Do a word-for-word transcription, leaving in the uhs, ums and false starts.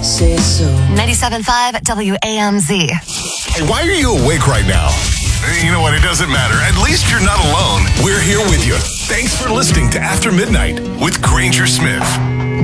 say so. ninety-seven point five W A M Z. Hey, why are you awake right now? You know what? It doesn't matter. At least you're not alone. We're here with you. Thanks for listening to After Midnight with Granger Smith.